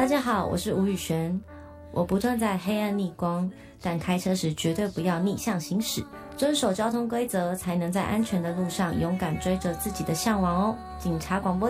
大家好，我是吴宇璇。我不断在黑暗逆光，但开车时绝对不要逆向行驶，遵守交通规则，才能在安全的路上勇敢追着自己的向往哦。警察广播